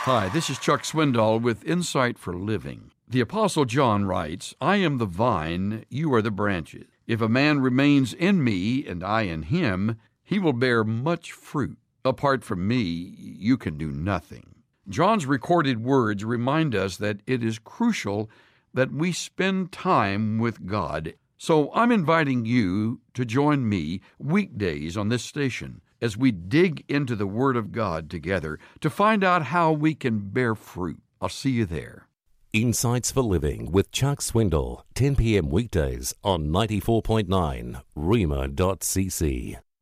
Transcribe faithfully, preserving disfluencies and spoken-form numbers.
Hi, this is Chuck Swindoll with Insight for Living. The Apostle John writes, I am the vine, you are the branches. If a man remains in me and I in him, he will bear much fruit. Apart from me, you can do nothing. John's recorded words remind us that it is crucial that we spend time with God. So I'm inviting you to join me weekdays on this station as we dig into the Word of God together to find out how we can bear fruit. I'll see you there. Insights for Living with Chuck Swindoll, ten p.m. weekdays on ninety-four point nine rhema dot c c.